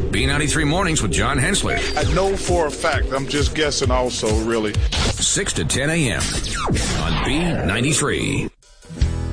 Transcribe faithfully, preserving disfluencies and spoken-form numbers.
B ninety-three Mornings with John Hensler. I know for a fact. I'm just guessing also, really. six to ten a.m. on B ninety-three.